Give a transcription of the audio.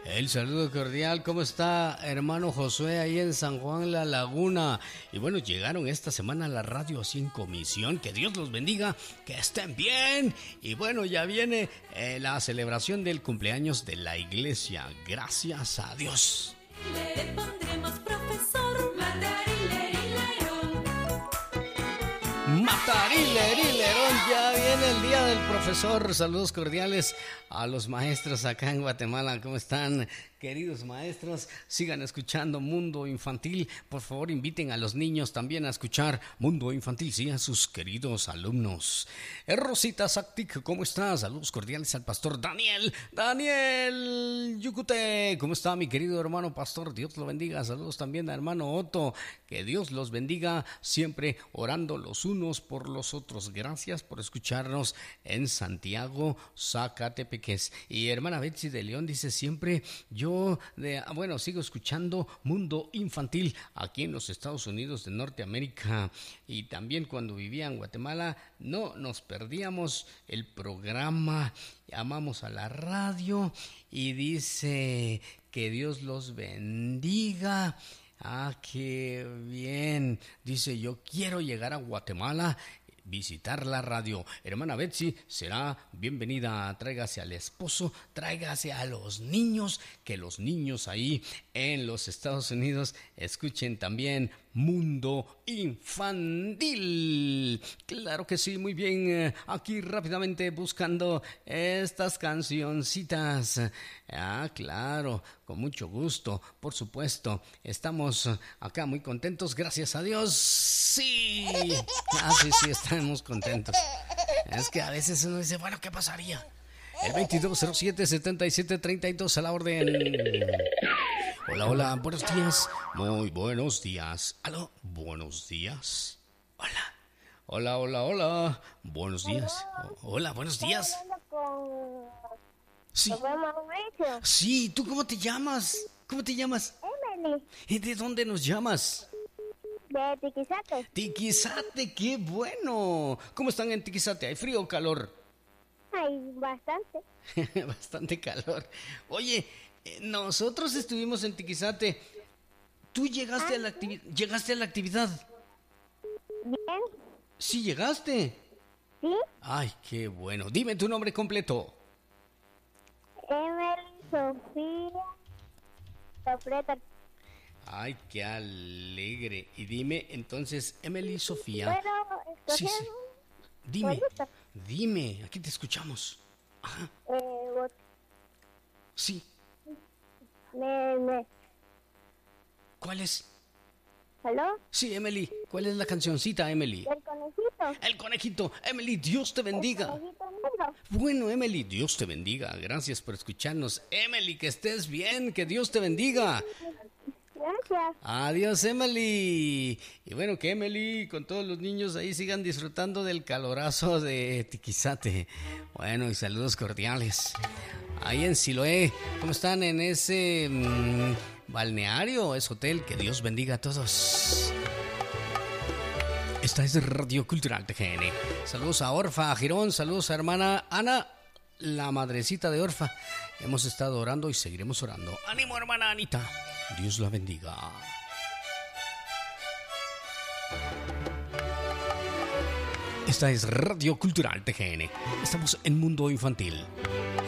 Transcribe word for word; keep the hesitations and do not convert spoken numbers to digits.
El saludo cordial, ¿cómo está hermano Josué ahí en San Juan La Laguna? Y bueno, llegaron esta semana a la radio así en comisión, que Dios los bendiga, que estén bien. Y bueno, ya viene eh, la celebración del cumpleaños de la iglesia, gracias a Dios. Le pondremos profesor Matarilerillerón. Matarilerillerón, ya viene el día del profesor. Saludos cordiales a los maestros acá en Guatemala. ¿Cómo están, queridos maestros? Sigan escuchando Mundo Infantil. Por favor, inviten a los niños también a escuchar Mundo Infantil, sí, a sus queridos alumnos. Eh, Rosita Saktik, ¿cómo estás? Saludos cordiales al pastor Daniel. Daniel Yucute, ¿cómo está mi querido hermano pastor? Dios lo bendiga. Saludos también a hermano Otto. Que Dios los bendiga, siempre orando los unos por los otros. Gracias por escucharnos en Santiago, Zacatepeques. Y hermana Betsy de León dice siempre, yo, de, bueno, sigo escuchando Mundo Infantil aquí en los Estados Unidos de Norteamérica. Y también cuando vivía en Guatemala, no nos perdíamos el programa. Amamos a la radio y dice que Dios los bendiga. Ah, qué bien. Dice, yo quiero llegar a Guatemala, visitar la radio. Hermana Betsy, será bienvenida. Tráigase al esposo, tráigase a los niños, que los niños ahí en los Estados Unidos escuchen también Mundo Infantil. Claro que sí, muy bien. Aquí rápidamente buscando estas cancioncitas. Ah, claro, con mucho gusto, por supuesto. Estamos acá muy contentos, gracias a Dios. Sí. Ah, sí, sí, estamos contentos. Es que a veces uno dice, bueno, ¿qué pasaría? El veintidós cero siete, setenta y siete treinta y dos a la orden. Hola, hola, buenos días. Muy buenos días. ¿Aló? Buenos días. Hola. Hola, hola, hola. Buenos días. Hola, buenos días. Sí. Sí, ¿tú cómo te llamas? ¿Cómo te llamas? Emily. ¿Y de dónde nos llamas? De Tiquizate. Tiquizate, qué bueno. ¿Cómo están en Tiquizate? ¿Hay frío o calor? Hay bastante. Bastante calor. Oye, nosotros estuvimos en Tiquizate. ¿Tú llegaste, ah, a la activi- llegaste a la actividad? Bien. ¿Sí llegaste? Sí. Ay, qué bueno. Dime tu nombre completo. Emily Sofía Sofreta. Ay, qué alegre. Y dime, entonces, Emily Sofía. Bueno, sí, sí. Dime, dime, aquí te escuchamos. Ajá. Eh, what? Sí. Me, me. ¿Cuál es? ¿Aló? Sí, Emily. ¿Cuál es la cancioncita, Emily? El conejito. El conejito. Emily, Dios te bendiga. El conejito negro. Bueno, Emily, Dios te bendiga. Gracias por escucharnos. Emily, que estés bien. Que Dios te bendiga. Gracias. Adiós, Emily. Y bueno, que Emily con todos los niños ahí sigan disfrutando del calorazo de Tiquizate. Bueno, y saludos cordiales. Ahí en Siloé, ¿cómo están en ese mmm, balneario? Es hotel. Que Dios bendiga a todos. Esta es Radio Cultural T G N. Saludos a Orfa, a Girón. Saludos a hermana Ana, la madrecita de Orfa. Hemos estado orando y seguiremos orando. ¡Ánimo, hermana Anita! Dios la bendiga. Esta es Radio Cultural T G N. Estamos en Mundo Infantil.